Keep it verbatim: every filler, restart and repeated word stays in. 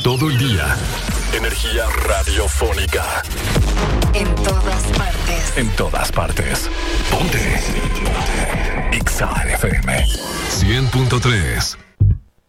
Todo el día. Energía radiofónica. En todas partes. En todas partes. Ponte. Ponte. X A F M. cien punto tres.